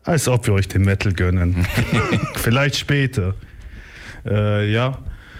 Als ob wir euch den Metal gönnen. Vielleicht später. Ja.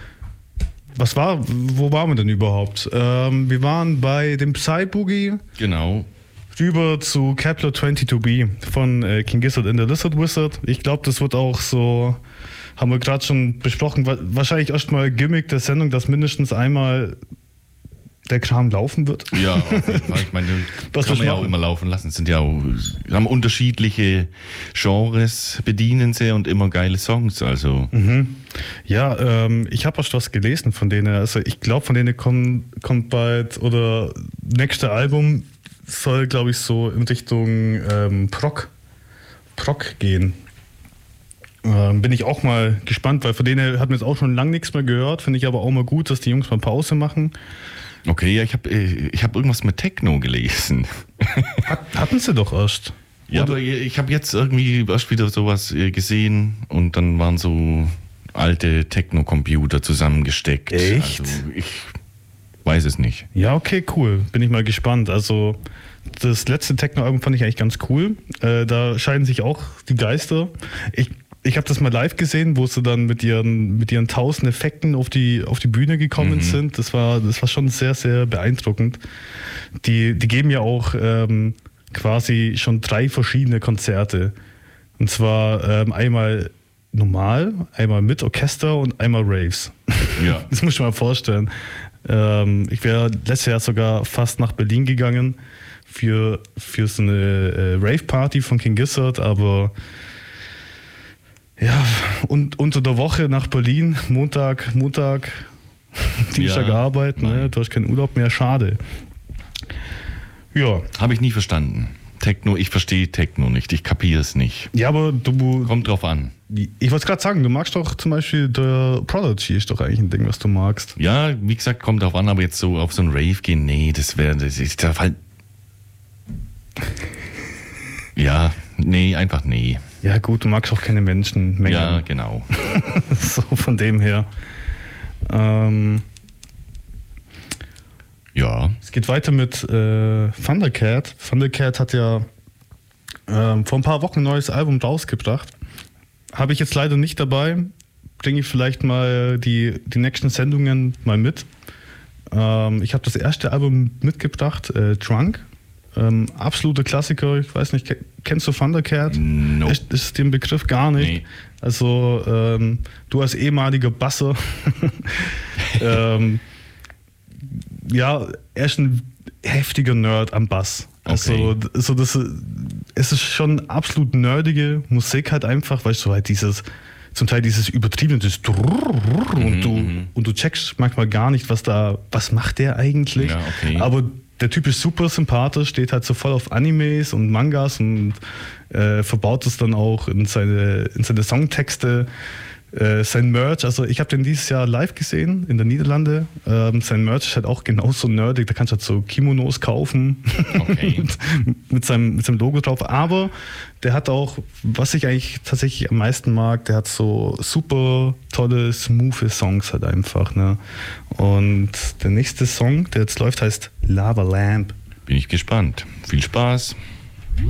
Wo waren wir denn überhaupt? Wir waren bei dem Psy-Boogie. Genau. Rüber zu Kepler 22b von King Gizzard and the Lizard Wizard. Ich glaube, das wird auch so, haben wir gerade schon besprochen, wahrscheinlich erstmal Gimmick der Sendung, dass mindestens einmal der Kram laufen wird. Ja, auf jeden Fall. Ich meine, das kann man ja auch immer laufen lassen. Es sind ja auch, haben unterschiedliche Genres, bedienen sie und immer geile Songs. Also. Ja, ich habe auch was gelesen von denen. Also ich glaube, von denen kommt bald, oder nächste Album soll, glaube ich, so in Richtung Prog gehen. Bin ich auch mal gespannt, weil von denen hat man jetzt auch schon lange nichts mehr gehört. Finde ich aber auch mal gut, dass die Jungs mal Pause machen. Okay, ja, ich hab irgendwas mit Techno gelesen. Hatten sie doch erst. Ja, aber ich habe jetzt irgendwie erst wieder sowas gesehen und dann waren so alte Techno-Computer zusammengesteckt. Echt? Also ich weiß es nicht. Ja, okay, cool. Bin ich mal gespannt. Also das letzte Techno-Album fand ich eigentlich ganz cool. Da scheiden sich auch die Geister. Ich habe das mal live gesehen, wo sie dann mit ihren 1000 Effekten auf die Bühne gekommen sind. Das war schon sehr, sehr beeindruckend. Die geben ja auch quasi schon 3 verschiedene Konzerte. Und zwar einmal normal, einmal mit Orchester und einmal Raves. Ja. Das muss ich mir mal vorstellen. Ich wäre letztes Jahr sogar fast nach Berlin gegangen für so eine Rave-Party von King Gizzard, aber ja, und unter der Woche nach Berlin, Montag, Dienstag arbeiten, ne? Du hast keinen Urlaub mehr, schade. Ja. Habe ich nie verstanden. Techno, ich verstehe Techno nicht, ich kapiere es nicht. Ja, aber du... Kommt drauf an. Ich wollte es gerade sagen, du magst doch zum Beispiel der Prodigy, ist doch eigentlich ein Ding, was du magst. Ja, wie gesagt, kommt drauf an, aber jetzt so auf so ein Rave gehen, nee, das ist der Fall. Ja, nee, einfach nee. Ja gut, du magst auch keine Menschenmengen. Ja, genau. So von dem her. Ja. Es geht weiter mit Thundercat. Thundercat hat ja vor ein paar Wochen ein neues Album rausgebracht. Habe ich jetzt leider nicht dabei. Bringe ich vielleicht mal die nächsten Sendungen mal mit. Ich habe das erste Album mitgebracht, Drunk. Absoluter Klassiker, ich weiß nicht, kennst du Thundercat? No. Ist den Begriff gar nicht. Nee. Also du als ehemaliger Basser, ja, er ist ein heftiger Nerd am Bass. Okay. Also es ist schon absolut nerdige Musik halt einfach, weil so halt zum Teil dieses übertriebene, und du checkst manchmal gar nicht, was macht der eigentlich? Ja, okay. Aber der Typ ist super sympathisch, steht halt so voll auf Animes und Mangas und verbaut es dann auch in seine Songtexte. Sein Merch, also ich habe den dieses Jahr live gesehen in den Niederlanden. Sein Merch ist halt auch genauso nerdig, da kannst du halt so Kimonos kaufen, Okay. mit seinem Logo drauf. Aber der hat auch, was ich eigentlich tatsächlich am meisten mag, der hat so super tolle, smooth Songs halt einfach. Ne? Und der nächste Song, der jetzt läuft, heißt Lava Lamp. Bin ich gespannt. Viel Spaß.